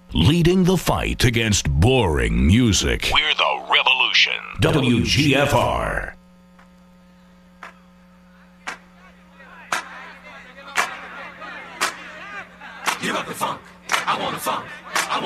leading the fight against boring music. We're the revolution. WGFR. Give up the funk. I want the funk.